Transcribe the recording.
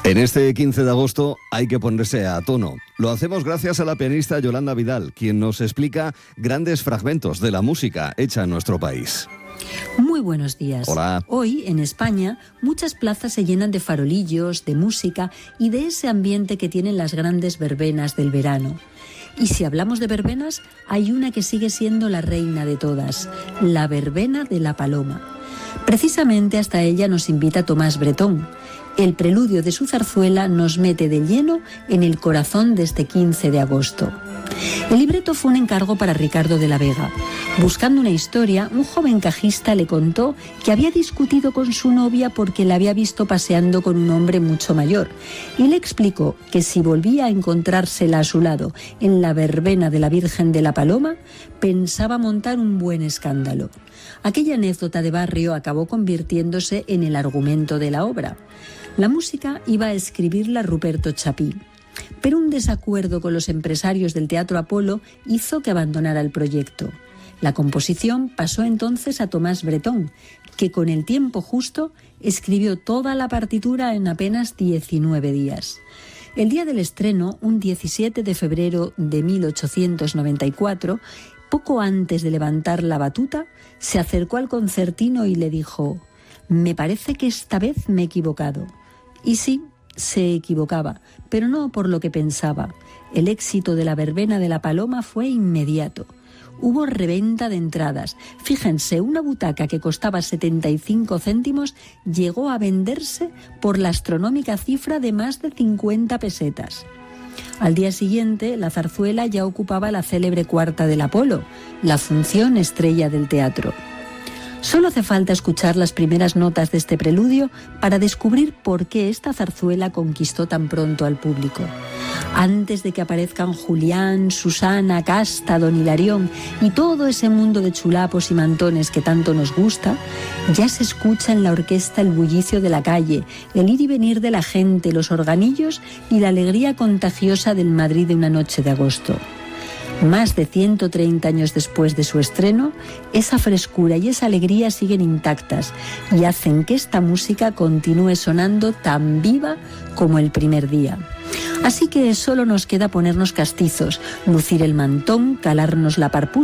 En este 15 de agosto hay que ponerse a tono. Lo hacemos gracias a la pianista Yolanda Vidal, quien nos explica grandes fragmentos de la música hecha en nuestro país. Muy buenos días. Hola. Hoy, en España, muchas plazas se llenan de farolillos, de música y de ese ambiente que tienen las grandes verbenas del verano. Y si hablamos de verbenas, hay una que sigue siendo la reina de todas, la verbena de la Paloma. Precisamente hasta ella nos invita Tomás Bretón. El preludio de su zarzuela nos mete de lleno en el corazón de este 15 de agosto. El libreto fue un encargo para Ricardo de la Vega. Buscando una historia, un joven cajista le contó que había discutido con su novia porque la había visto paseando con un hombre mucho mayor, y le explicó que si volvía a encontrársela a su lado en la verbena de la Virgen de la Paloma, pensaba montar un buen escándalo. Aquella anécdota de barrio acabó convirtiéndose en el argumento de la obra. La música iba a escribirla Ruperto Chapí, pero un desacuerdo con los empresarios del Teatro Apolo hizo que abandonara el proyecto. La composición pasó entonces a Tomás Bretón, que con el tiempo justo escribió toda la partitura en apenas 19 días. El día del estreno, un 17 de febrero de 1894, poco antes de levantar la batuta, se acercó al concertino y le dijo: «Me parece que esta vez me he equivocado». Y sí, se equivocaba, pero no por lo que pensaba. El éxito de la verbena de la Paloma fue inmediato. Hubo reventa de entradas. Fíjense, una butaca que costaba 75 céntimos llegó a venderse por la astronómica cifra de más de 50 pesetas. Al día siguiente, la zarzuela ya ocupaba la célebre cuarta del Apolo, la función estrella del teatro. Solo hace falta escuchar las primeras notas de este preludio para descubrir por qué esta zarzuela conquistó tan pronto al público. Antes de que aparezcan Julián, Susana, Casta, Don Hilarión y todo ese mundo de chulapos y mantones que tanto nos gusta, ya se escucha en la orquesta el bullicio de la calle, el ir y venir de la gente, los organillos y la alegría contagiosa del Madrid de una noche de agosto. Más de 130 años después de su estreno, esa frescura y esa alegría siguen intactas y hacen que esta música continúe sonando tan viva como el primer día. Así que solo nos queda ponernos castizos, lucir el mantón, calarnos la parpusa